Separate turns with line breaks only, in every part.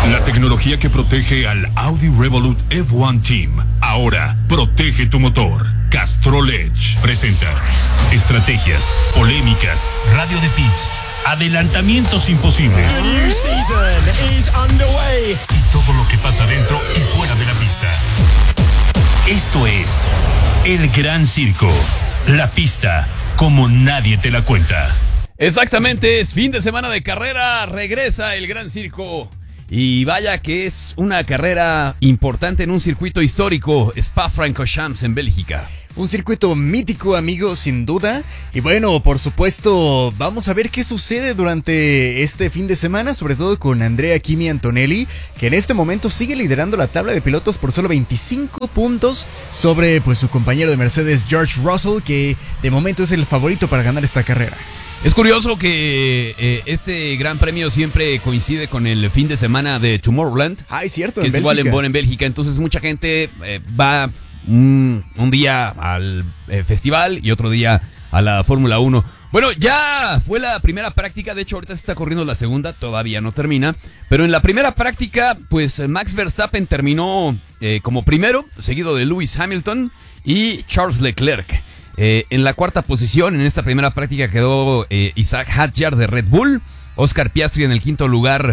La tecnología que protege al Audi Revolut F1 Team. Ahora, protege tu motor. Castrol Edge presenta estrategias, polémicas, radio de pits, adelantamientos imposibles.
The new season is underway.
Y todo lo que pasa dentro y fuera de la pista. Esto es El Gran Circo. La pista como nadie te la cuenta.
Exactamente, es fin de semana de carrera, regresa el Gran Circo. Y vaya que es una carrera importante en un circuito histórico, Spa-Francorchamps en Bélgica.
Un circuito mítico, amigos, sin duda. Y bueno, por supuesto, vamos a ver qué sucede durante este fin de semana, sobre todo con Andrea Kimi Antonelli, que en este momento sigue liderando la tabla de pilotos por solo 25 puntos sobre pues su compañero de Mercedes, George Russell, que de momento es el favorito para ganar esta carrera.
Es curioso que este gran premio siempre coincide con el fin de semana de Tomorrowland.
Es cierto,
que es igual en Bélgica. Entonces mucha gente va un día al festival y otro día a la Fórmula 1. Bueno, ya fue la primera práctica. De hecho, ahorita se está corriendo la segunda. Todavía no termina. Pero en la primera práctica, pues Max Verstappen terminó como primero, seguido de Lewis Hamilton y Charles Leclerc. En la cuarta posición, en esta primera práctica, quedó Isaac Hadjar de Red Bull, Oscar Piastri en el quinto lugar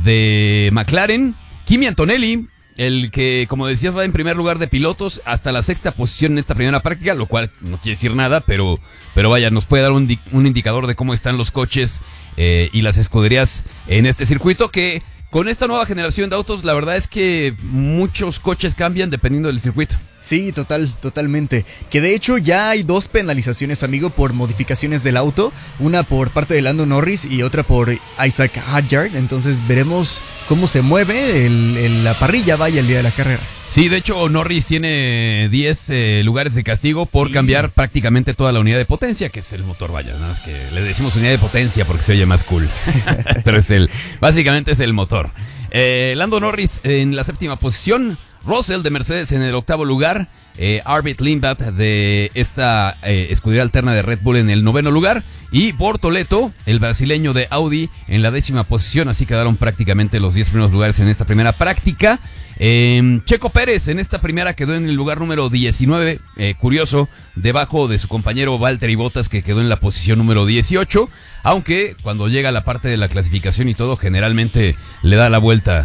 de McLaren, Kimi Antonelli, el que, como decías, va en primer lugar de pilotos, hasta la sexta posición en esta primera práctica, lo cual no quiere decir nada, pero vaya, nos puede dar un indicador de cómo están los coches y las escuderías en este circuito, que con esta nueva generación de autos, la verdad es que muchos coches cambian dependiendo del circuito.
Sí, totalmente. Que de hecho ya hay dos penalizaciones, amigo, por modificaciones del auto. Una por parte de Lando Norris y otra por Isaac Hadjar. Entonces veremos cómo se mueve la parrilla, vaya, el día de la carrera.
Sí, de hecho Norris tiene 10 lugares de castigo por cambiar prácticamente toda la unidad de potencia, que es el motor, vaya, nada más que le decimos unidad de potencia porque se oye más cool. Pero básicamente es el motor. Lando Norris en la séptima posición, Russell de Mercedes en el octavo lugar, Arvid Lindbat de esta escudería alterna de Red Bull en el noveno lugar, y Bortoleto, el brasileño de Audi, en la décima posición. Así quedaron prácticamente los 10 primeros lugares en esta primera práctica. Checo Pérez en esta primera quedó en el lugar número 19, curioso, debajo de su compañero Valtteri Bottas, que quedó en la posición número 18, aunque cuando llega la parte de la clasificación y todo, generalmente le da la vuelta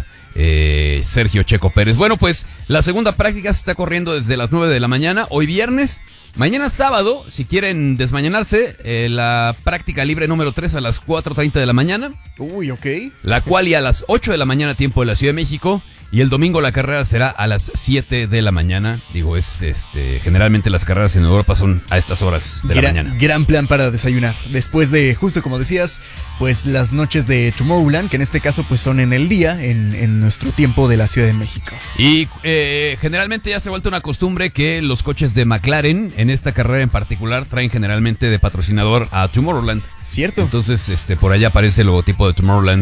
Sergio Checo Pérez. Bueno, pues la segunda práctica se está corriendo desde las 9 de la mañana, hoy viernes. Mañana sábado, si quieren desmañanarse, la práctica libre número 3 a las 4:30 de la mañana.
Uy, ok.
La quali a las 8 de la mañana, tiempo de la Ciudad de México. Y el domingo la carrera será a las 7 de la mañana. Digo, generalmente las carreras en Europa son a estas horas de la mañana.
Gran plan para desayunar. Después de, justo como decías, pues las noches de Tomorrowland, que en este caso pues son en el día, en nuestro tiempo de la Ciudad de México.
Y generalmente ya se ha vuelto una costumbre que los coches de McLaren, en esta carrera en particular, traen generalmente de patrocinador a Tomorrowland.
Cierto.
Entonces, por allá aparece el logotipo de Tomorrowland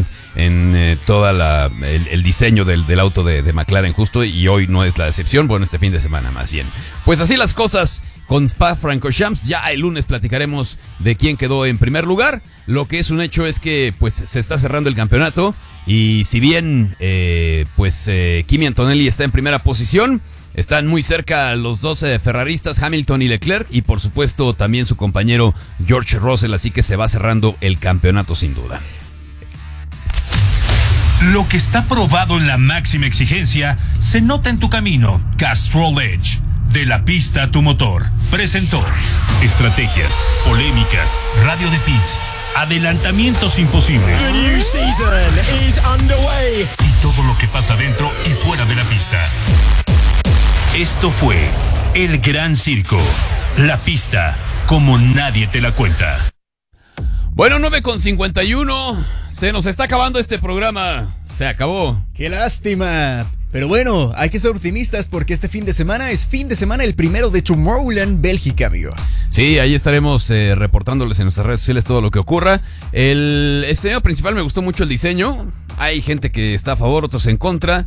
en toda el diseño del auto de McLaren justo, y hoy no es la excepción. Bueno, este fin de semana más bien. Pues así las cosas con Spa-Francorchamps. Ya el lunes platicaremos de quién quedó en primer lugar. Lo que es un hecho es que pues se está cerrando el campeonato, y si bien Kimi Antonelli está en primera posición, están muy cerca los dos ferraristas, Hamilton y Leclerc, y por supuesto también su compañero George Russell, así que se va cerrando el campeonato sin duda.
Lo que está probado en la máxima exigencia se nota en tu camino. Castrol Edge, de la pista a tu motor, presentó estrategias, polémicas, radio de pits, adelantamientos imposibles.
The new season is underway.
Y todo lo que pasa dentro y fuera de la pista. Esto fue El Gran Circo. La pista como nadie te la cuenta.
Bueno, 9:51. Se nos está acabando este programa. Se acabó.
¡Qué lástima! Pero bueno, hay que ser optimistas porque este fin de semana es fin de semana el primero de Tomorrowland, Bélgica, amigo.
Sí, ahí estaremos reportándoles en nuestras redes sociales todo lo que ocurra. El escenario principal me gustó mucho el diseño. Hay gente que está a favor, otros en contra.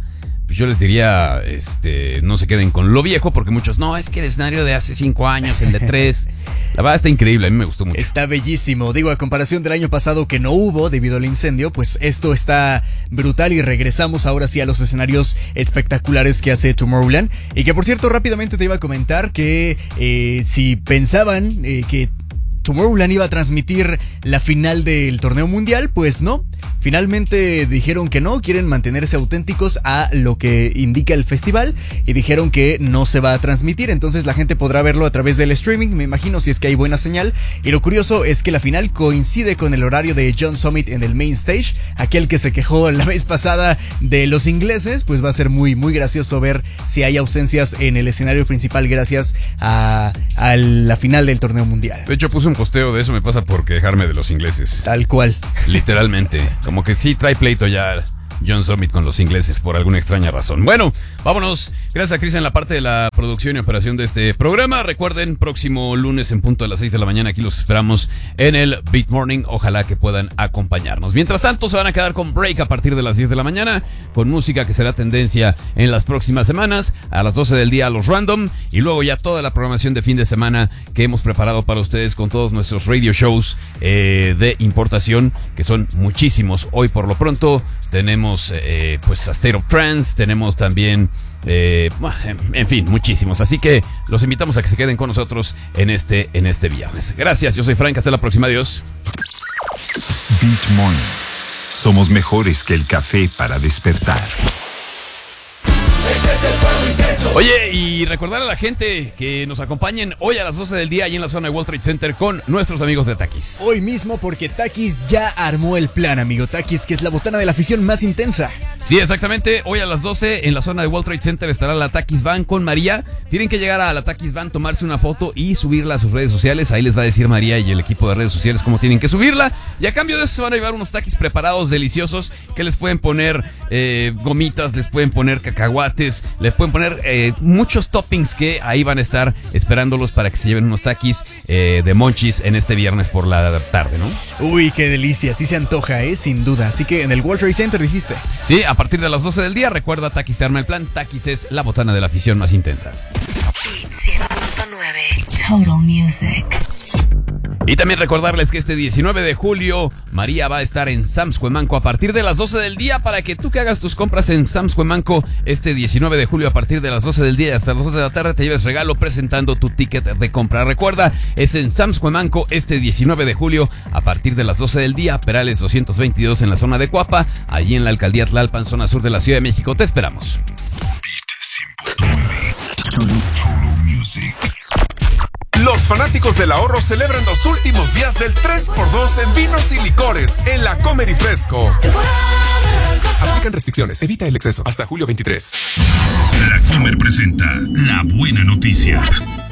pues yo les diría, no se queden con lo viejo, porque muchos, no, es que el escenario de hace 5 años, el de 3, la verdad está increíble, a mí me gustó mucho.
Está bellísimo, digo, a comparación del año pasado que no hubo debido al incendio, pues esto está brutal y regresamos ahora sí a los escenarios espectaculares que hace Tomorrowland. Y que por cierto, rápidamente te iba a comentar que si pensaban que Tomorrowland iba a transmitir la final del torneo mundial, pues no. Finalmente dijeron que no, quieren mantenerse auténticos a lo que indica el festival y dijeron que no se va a transmitir, entonces la gente podrá verlo a través del streaming, me imagino, si es que hay buena señal. Y lo curioso es que la final coincide con el horario de John Summit en el main stage, aquel que se quejó la vez pasada de los ingleses, pues va a ser muy muy gracioso ver si hay ausencias en el escenario principal gracias a la final del torneo mundial.
De hecho puse un posteo de eso, me pasa por quejarme de los ingleses.
Tal cual.
Literalmente. Como que sí trae pleito ya John Summit con los ingleses por alguna extraña razón. Bueno, vámonos. Gracias a Chris en la parte de la producción y operación de este programa. Recuerden, próximo lunes en punto a las 6 de la mañana aquí los esperamos en el Beat Morning. Ojalá que puedan acompañarnos. Mientras tanto, se van a quedar con break a partir de las 10 de la mañana con música que será tendencia en las próximas semanas. A las 12 del día los random y luego ya toda la programación de fin de semana que hemos preparado para ustedes con todos nuestros radio shows de importación, que son muchísimos. Hoy por lo pronto tenemos pues a State of Trance, tenemos también en fin, muchísimos, así que los invitamos a que se queden con nosotros en este viernes. Gracias, yo soy Frank, hasta la próxima, adiós.
Beat Morning. Somos mejores que el café para despertar.
Oye, y recordar a la gente que nos acompañen hoy a las 12 del día ahí en la zona de World Trade Center con nuestros amigos de Takis.
Hoy mismo, porque Takis ya armó el plan, amigo. Takis, que es la botana de la afición más intensa.
Sí, exactamente. Hoy a las 12 en la zona de World Trade Center estará la Takis Van con María. Tienen que llegar a la Takis Van, tomarse una foto y subirla a sus redes sociales. Ahí les va a decir María y el equipo de redes sociales cómo tienen que subirla. Y a cambio de eso se van a llevar unos Takis preparados, deliciosos, que les pueden poner gomitas, les pueden poner cacahuates, les pueden poner muchos toppings que ahí van a estar esperándolos para que se lleven unos Takis de Monchis en este viernes por la tarde, ¿no?
Uy, qué delicia, sí se antoja, sin duda. Así que en el World Trade Center dijiste.
Sí, a partir de las 12 del día, recuerda, Takis te arma el plan. Takis es la botana de la afición más intensa.
Beat 100.9 Total Music.
Y también recordarles que este 19 de julio María va a estar en Sam's Cuemanco a partir de las 12 del día para que tú que hagas tus compras en Sam's Cuemanco este 19 de julio a partir de las 12 del día y hasta las 12 de la tarde te lleves regalo presentando tu ticket de compra. Recuerda, es en Sam's Cuemanco este 19 de julio a partir de las 12 del día, Perales 222 en la zona de Cuapa, allí en la alcaldía Tlalpan, zona sur de la Ciudad de México. Te esperamos.
Beat 100.9 Total Music. Los fanáticos del ahorro celebran los últimos días del 3x2 en vinos y licores en la Comer y Fresco. Aplican restricciones, evita el exceso. Hasta julio 23.
La Comer presenta La Buena Noticia.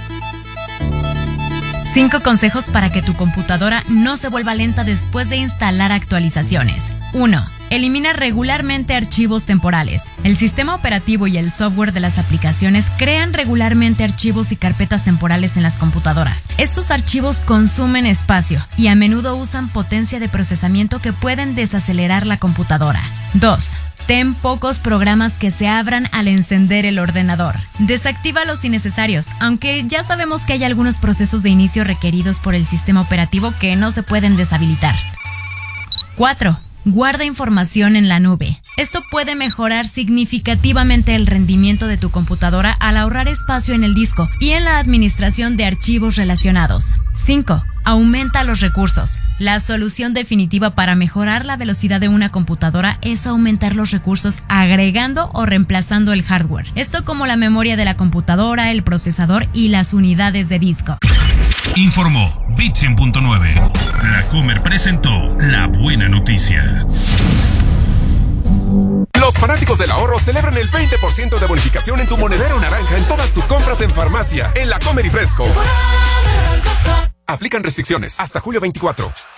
5 consejos para que tu computadora no se vuelva lenta después de instalar actualizaciones. 1. Elimina regularmente archivos temporales. El sistema operativo y el software de las aplicaciones crean regularmente archivos y carpetas temporales en las computadoras. Estos archivos consumen espacio y a menudo usan potencia de procesamiento que pueden desacelerar la computadora. 2. Ten pocos programas que se abran al encender el ordenador. Desactiva los innecesarios, aunque ya sabemos que hay algunos procesos de inicio requeridos por el sistema operativo que no se pueden deshabilitar. 4. Guarda información en la nube. Esto puede mejorar significativamente el rendimiento de tu computadora al ahorrar espacio en el disco y en la administración de archivos relacionados. 5. Aumenta los recursos. La solución definitiva para mejorar la velocidad de una computadora es aumentar los recursos agregando o reemplazando el hardware. Esto como la memoria de la computadora, el procesador y las unidades de disco.
Informó Beat 100.9. La Comer presentó La Buena Noticia.
Los fanáticos del ahorro celebran el 20% de bonificación en tu monedero naranja en todas tus compras en farmacia en la Comer y Fresco. Aplican restricciones hasta julio 24.